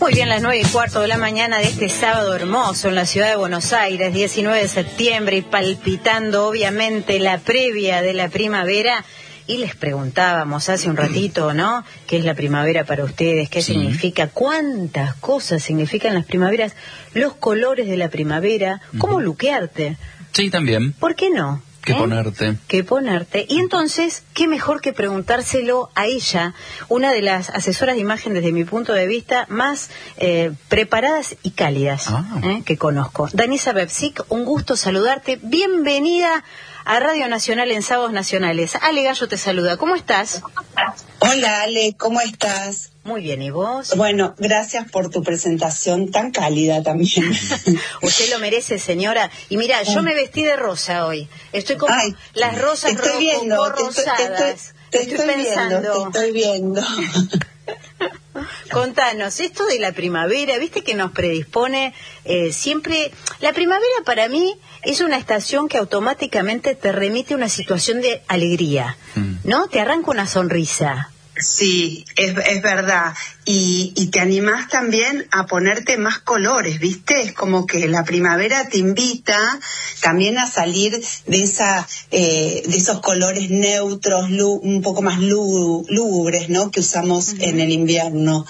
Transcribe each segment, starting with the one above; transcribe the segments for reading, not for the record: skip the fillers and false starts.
Muy bien, las 9:15 de la mañana de este sábado hermoso en la ciudad de Buenos Aires, 19 de septiembre, y palpitando obviamente la previa de la primavera. Y les preguntábamos hace un ratito, ¿no? ¿Qué es la primavera para ustedes? ¿Qué significa? ¿Cuántas cosas significan las primaveras? Los colores de la primavera. ¿Cómo luquearte? Sí, también. ¿Por qué no? ¿Qué ponerte? ¿Qué ponerte? Y entonces, ¿qué mejor que preguntárselo a ella? Una de las asesoras de imagen, desde mi punto de vista, más preparadas y cálidas que conozco. Danisa Bebsic, un gusto saludarte. Bienvenida a Radio Nacional en Sábados Nacionales. Ale Gallo te saluda. ¿Cómo estás? Hola, Ale, ¿cómo estás? Muy bien, ¿y vos? Bueno, gracias por tu presentación tan cálida también. Usted lo merece, señora. Y mira, yo me vestí de rosa hoy. Estoy como las rosas rosadas. Te estoy viendo. Contanos, esto de la primavera, viste que nos predispone siempre. La primavera para mí es una estación que automáticamente te remite a una situación de alegría, ¿no? Te arranca una sonrisa. Sí, es verdad. Y te animás también a ponerte más colores, ¿viste? Es como que la primavera te invita también a salir de esos colores neutros, un poco más lúgubres, ¿no? Que usamos en el invierno.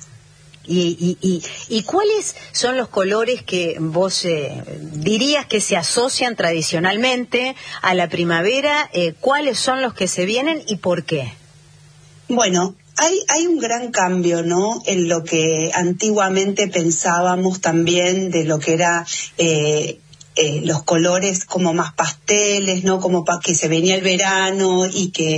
¿Y cuáles son los colores que vos dirías que se asocian tradicionalmente a la primavera? ¿Cuáles son los que se vienen y por qué? Bueno, hay un gran cambio, ¿no? En lo que antiguamente pensábamos también de lo que era los colores como más pasteles, ¿no? Como para que se venía el verano y que